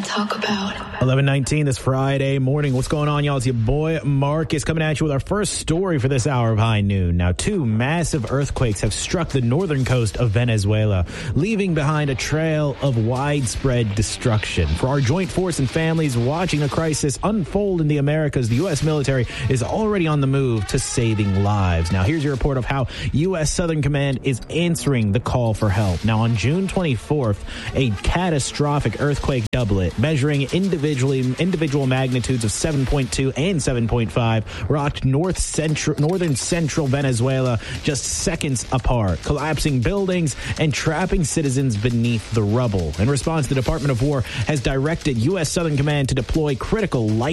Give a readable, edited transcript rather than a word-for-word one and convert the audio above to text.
talk about. 11:19 this Friday morning. What's going on, y'all? It's your boy Marcus coming at you with our first story for this hour of High Noon. Now, 2 massive earthquakes have struck the northern coast of Venezuela, leaving behind a trail of widespread destruction. For our joint force and families watching the crisis unfold in the Americas, the U.S. military is already on the move to saving lives. Now, here's your report of how U.S. Southern Command is answering the call for help. Now, on June 24th, a catastrophic earthquake doublet measuring individual magnitudes of 7.2 and 7.5 rocked northern central Venezuela just seconds apart, collapsing buildings and trapping citizens beneath the rubble. In response, the Department of War has directed U.S. Southern Command to deploy critical light